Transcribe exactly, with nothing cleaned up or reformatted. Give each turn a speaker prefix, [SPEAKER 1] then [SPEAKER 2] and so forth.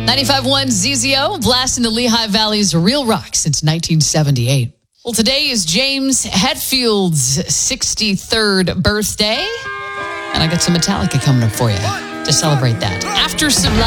[SPEAKER 1] ninety-five point one Z Z O, blasting the Lehigh Valley's real rock since nineteen seventy-eight. Well, today is James Hetfield's sixty-third birthday, and I got some Metallica coming up for you to celebrate that. After some